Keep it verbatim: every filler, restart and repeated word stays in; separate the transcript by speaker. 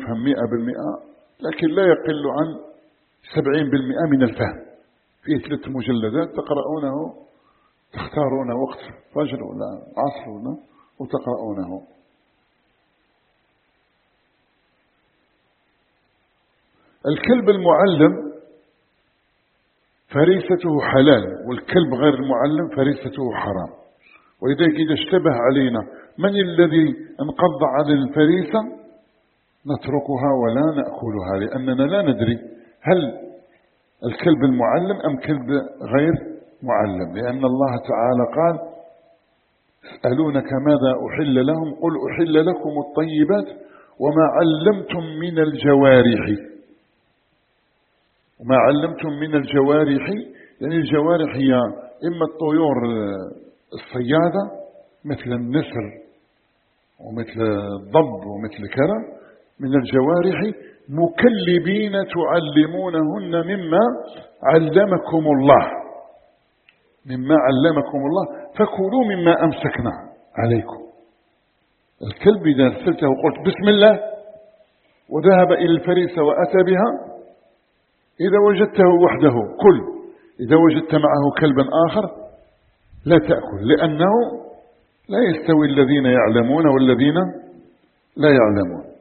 Speaker 1: يفهم مئة بالمئة، لكن لا يقل عن سبعين بالمئة من الفهم. فيه ثلاث مجلدات تقرؤونه، تختارون وقت فجر ولا عصر ولا وتقرؤونه. الكلب المعلم فريسته حلال، والكلب غير المعلم فريسته حرام. ولذلك إذا اشتبه علينا من الذي انقض على الفريسة نتركها ولا نأكلها، لأننا لا ندري هل الكلب المعلم أم كلب غير معلم، لأن الله تعالى قال يسألونك ماذا أحل لهم قل أحل لكم الطيبات وما علمتم من الجوارح. وما علمتم من الجوارح يعني الجوارح هي إما الطيور الصيادة مثل النسر ومثل الضب ومثل كذا من الجوارح، مكلبين تعلمونهن مما علمكم الله مما علمكم الله فكلوا مما أمسكنا عليكم. الكلب إذا أرسلته وقلت بسم الله وذهب إلى الفريسة وأتى بها، إذا وجدته وحده كل، إذا وجدت معه كلبا آخر لا تأكل، لأنه لا يستوي الذين يعلمون والذين لا يعلمون.